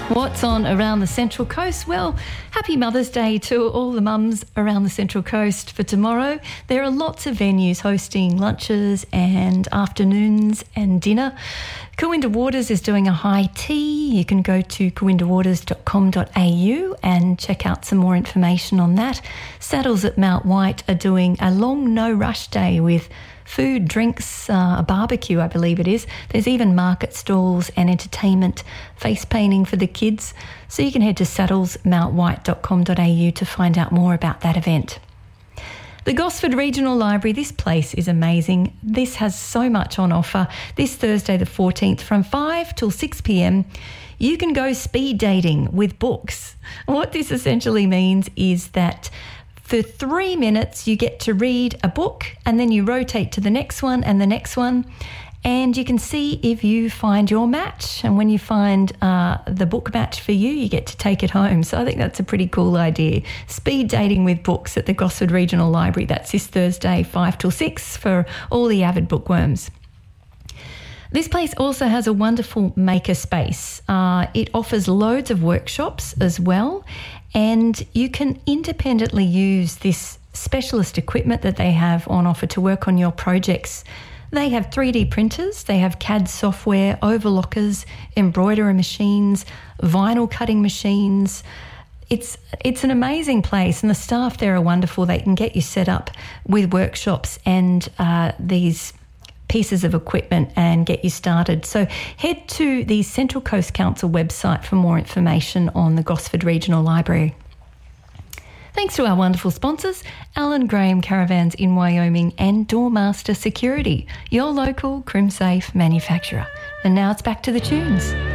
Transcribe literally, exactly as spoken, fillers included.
What's on around the Central Coast? Well, happy Mother's Day to all the mums around the Central Coast for tomorrow. There are lots of venues hosting lunches and afternoons and dinner. Cooinda Waters is doing a high tea. You can go to cooinda waters dot com dot a u and check out some more information on that. Saddles at Mount White are doing a long no rush day with food, drinks, uh, a barbecue, I believe it is. There's even market stalls and entertainment, face painting for the kids. So you can head to saddles mount white dot com dot a u to find out more about that event. The Gosford Regional Library, this place is amazing. This has so much on offer. This Thursday the fourteenth from five till six p m, you can go speed dating with books. What this essentially means is that for three minutes, you get to read a book and then you rotate to the next one and the next one, and you can see if you find your match. And when you find uh, the book match for you, you get to take it home. So I think that's a pretty cool idea. Speed dating with books at the Gosford Regional Library. That's this Thursday, five till six, for all the avid bookworms. This place also has a wonderful maker space. Uh, it offers loads of workshops as well, and you can independently use this specialist equipment that they have on offer to work on your projects. They have three D printers, they have C A D software, overlockers, embroidery machines, vinyl cutting machines. It's it's an amazing place, and the staff there are wonderful. They can get you set up with workshops and uh, these pieces of equipment and get you started. So head to the Central Coast Council website for more information on the Gosford Regional Library. Thanks to our wonderful sponsors, Alan Graham Caravans in Wyoming and Doormaster Security, your local CrimSafe manufacturer. And now it's back to the tunes.